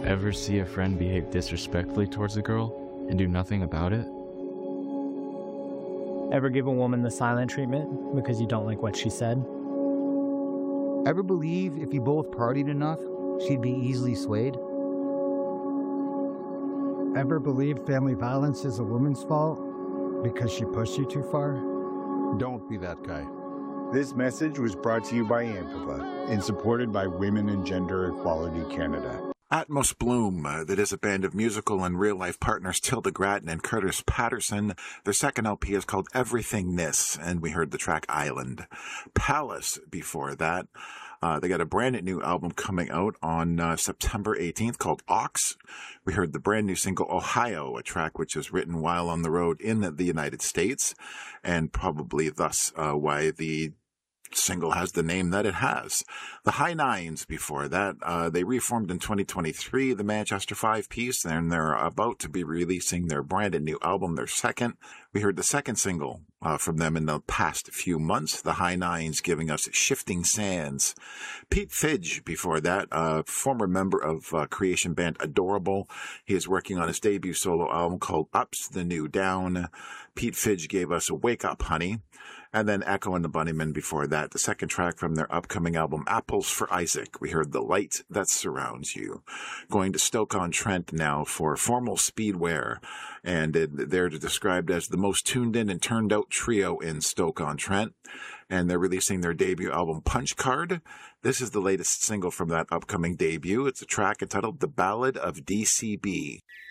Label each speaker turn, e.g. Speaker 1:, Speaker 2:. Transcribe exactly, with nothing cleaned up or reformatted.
Speaker 1: Ever see a friend behave disrespectfully towards a girl and do nothing about it?
Speaker 2: Ever give a woman the silent treatment because you don't like what she said?
Speaker 3: Ever believe if you both partied enough, she'd be easily swayed?
Speaker 4: Ever believe family violence is a woman's fault because she pushed you too far?
Speaker 5: Don't be that guy.
Speaker 6: This message was brought to you by Amphiva and supported by Women and Gender Equality Canada.
Speaker 7: Atmos Bloom, uh, that is a band of musical and real-life partners Tilda Gratton and Curtis Patterson. Their second L P is called Everythingness, and we heard the track Island. Palace before that. Uh, they got a brand new album coming out on uh, September eighteenth called Ox. We heard the brand new single Ohio, a track which was written while on the road in the, the United States, and probably thus uh, why the single has the name that it has. The High Nines before that, uh, they reformed in twenty twenty-three, the Manchester Five-Piece, and they're about to be releasing their brand new album, their second. We heard the second single uh, from them in the past few months, the High Nines giving us Shifting Sands. Pete Fidge before that, a uh, former member of uh, creation band Adorable. He is working on his debut solo album called Up's the New Down. Pete Fidge gave us Wake Up Honey. And then Echo and the Bunnymen before that, the second track from their upcoming album, Apples for Isaac. We heard The Light That Surrounds You. Going to Stoke-on-Trent now for Formal Speedwear. And it, they're described as the most tuned in and turned out trio in Stoke-on-Trent. And they're releasing their debut album, Punch Card. This is the latest single from that upcoming debut. It's a track entitled The Ballad of D C B.